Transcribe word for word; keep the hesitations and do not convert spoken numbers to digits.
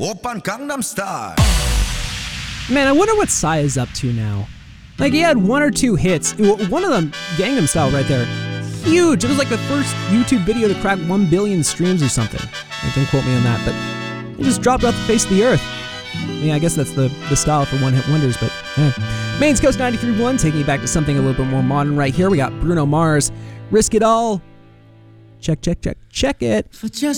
Oppan Gangnam Style. Man, I wonder what Psy is up to now. Like, he had one or two hits. One of them, Gangnam Style right there, huge. It was like the first YouTube video to crack one billion streams or something. Like, don't quote me on that, but he just dropped off the face of the earth. Yeah, I guess that's the, the style for one-hit wonders, but eh. Maine's Coast ninety-three point one, taking you back to something a little bit more modern right here. We got Bruno Mars, Risk It All. Check, check, check, check it. For just